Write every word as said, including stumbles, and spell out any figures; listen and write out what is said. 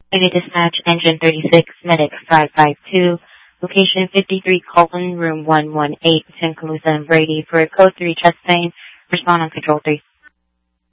Maybe dispatch engine thirty-six, medic five five two, location fifty-three Colton, room one one eight, Saint Calusa and Brady for a code three chest pain. Respond on control three.